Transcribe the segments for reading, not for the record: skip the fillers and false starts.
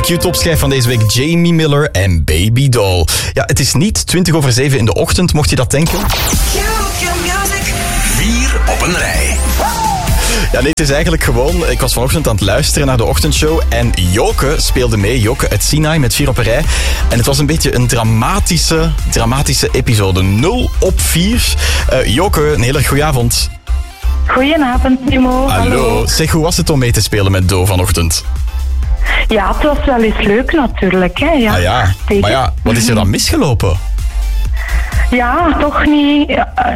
Q-topschijf van deze week Jamie Miller en Baby Doll. Ja, het is niet 7:20 in de ochtend, mocht je dat denken. Q-music. 4 op een rij. Ja, nee, het is eigenlijk gewoon... Ik was vanochtend aan het luisteren naar de ochtendshow en Joke speelde mee. Joke uit Sinai met 4 op een rij. En het was een beetje een dramatische episode. 0 op 4. Joke, een hele goeie avond. Goedenavond, Timo. Hallo. Zeg, hoe was het om mee te spelen met Do vanochtend? Ja, het was wel eens leuk natuurlijk. Hè. Ja. Ah ja, Zeker. maar ja, wat is er dan misgelopen? Ja, toch niet.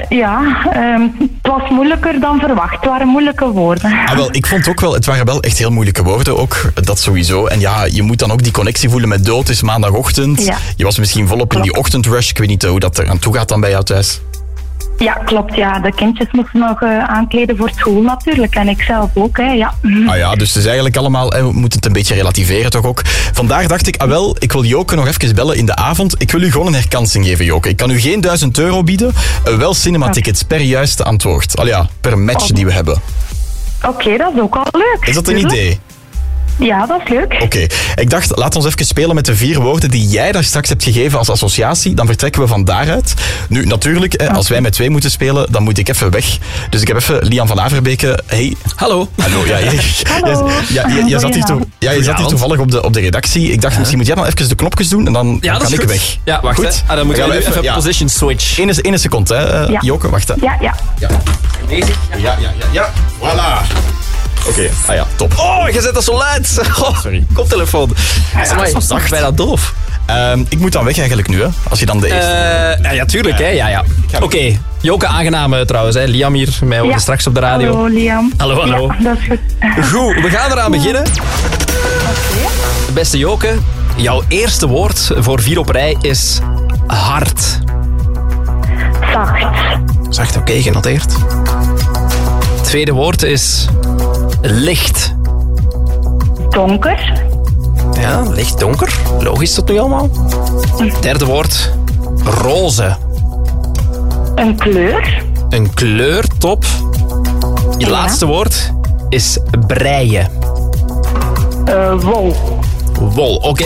Het was moeilijker dan verwacht. Het waren moeilijke woorden. Ah, wel, ik vond ook wel, het waren wel echt heel moeilijke woorden ook, dat sowieso. En ja, je moet dan ook die connectie voelen met Do. Het is maandagochtend. Ja. Je was misschien volop in die ochtendrush. Ik weet niet hoe dat er aan toe gaat dan bij jou thuis. Ja, klopt. Ja. De kindjes moesten nog aankleden voor school natuurlijk. En ik zelf ook. Hè. Ja. Ah ja, dus het is eigenlijk allemaal... we moeten het een beetje relativeren toch ook. Vandaag dacht ik, ik wil Joke nog even bellen in de avond. Ik wil u gewoon een herkansing geven, Joke. Ik kan u geen €1000 bieden. Wel cinema-tickets per juiste antwoord. Per match die we hebben. Oké, dat is ook al leuk. Is dat een idee? Ja, dat is leuk. Oké. Ik dacht, laat ons even spelen met de 4 woorden die jij daar straks hebt gegeven als associatie. Dan vertrekken we van daaruit. Nu, natuurlijk, als wij met 2 moeten spelen, dan moet ik even weg. Dus ik heb even Lian van Averbeke. Hey. Hallo. Hallo. Ja, je zat hier toevallig op de redactie. Ik dacht, misschien moet jij dan even de knopjes doen en dan kan ik weg. Ja, wacht. Goed? Dan moeten we even position switch. Eén seconde, hè. Joke, wacht. Hè. Ja. Bezig? Ja. Voilà. Oké, top. Oh, je zet dat zo luid. Sorry. Koptelefoon. Dat is bijna doof. Ik moet dan weg eigenlijk nu, hè. Als je dan de eerste... Ja, tuurlijk, hè. Ja. Oké. Joke, aangenaam trouwens, hè. Liam hier, mij horen straks op de radio. Hallo, Liam. Hallo. Ja, dat is goed. Goed, we gaan eraan beginnen. Beste Joke, jouw eerste woord voor 4 op rij is hard. Zacht. Zacht, oké, genoteerd. Het tweede woord is licht. Donker. Ja, licht donker. Logisch tot nu allemaal. Derde woord, roze. Een kleur. Een kleur, top. Je laatste woord is breien. Wol. Wol, oké.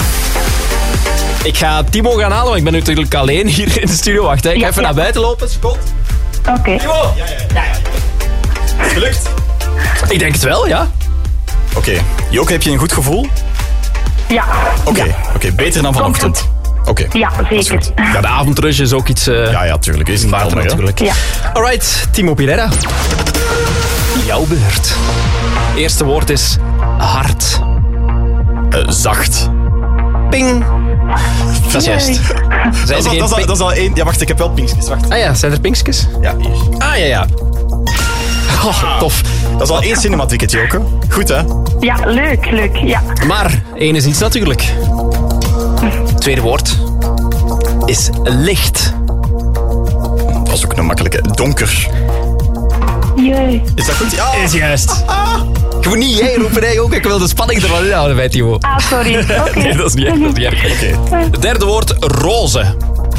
Ik ga Timo gaan halen, want ik ben natuurlijk alleen hier in de studio. Wacht, hè. Ik ga even naar buiten lopen, seconde. Oké. Timo! Ja. Is gelukt? Ik denk het wel, ja. Oké. Joke, heb je een goed gevoel? Ja. Oké, beter dan vanochtend. Oké. Ja, zeker. Ja, de avondrush is ook iets... Ja, tuurlijk. Is het water wel, natuurlijk. Ja. Alright, Timo Pirera. Jouw beurt. Eerste woord is hard. Zacht. Ping. Dat is juist. Zijn ze geen Dat is al 1. Ja, wacht, ik heb wel pinkjes. Wacht. Ah ja, zijn er pinkskes? Ja, hier. Ah ja. Oh, tof. Dat is al 1 cinematicket, Joke. Goed, hè? Ja, leuk, ja. Maar, één is iets natuurlijk. Tweede woord is licht. Dat is ook een makkelijke. Donker. Jee. Is dat goed? Ja. Is juist. Je moet niet jij roepen, hè, ook. Ik wil de spanning er wel in houden bij Timo. Ah, sorry. Oké. Nee, dat is niet erg. Oké. Het derde woord, roze.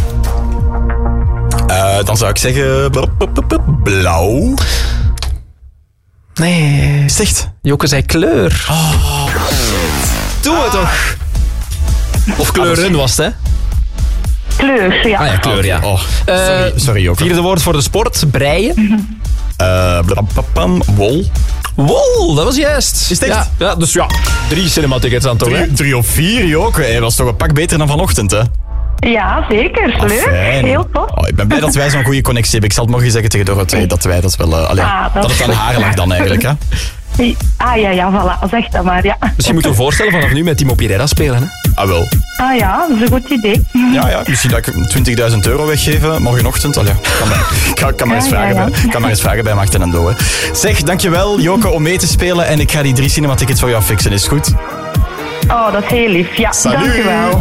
Dan zou ik zeggen... blauw. Nee. Is het echt? Joke zei kleur. Doe het toch. Of kleuren was het, hè? Kleur, ja. Ah ja, kleur, ja. Oh, sorry, Joke. Vierde woord voor de sport, breien. Wol. Wol, dat was juist. Is het echt? Ja, dus 3 cinematickets aan toch, hè? 3 op 4, Joke. Hij was toch een pak beter dan vanochtend, hè? Ja, zeker. Leuk. Fijn. Heel tof. Ik ben blij dat wij zo'n goede connectie hebben. Ik zal het morgen zeggen tegen Dorothee dat wij dat wel... dat het aan haar lag dan eigenlijk, hè? Ah ja, voilà. Zeg dat maar, ja. Misschien moeten we voorstellen vanaf nu met Timo Pirera spelen, hè? Ah, wel. Ah ja, dat is een goed idee. Ja, misschien dat ik €20.000 weggeven morgenochtend. Kan maar eens vragen bij Marten en Do. Hè. Zeg, dankjewel Joke om mee te spelen en ik ga die 3 cinematickets voor jou fixen. Is goed? Oh, dat is heel lief. Ja, Salut. dankjewel.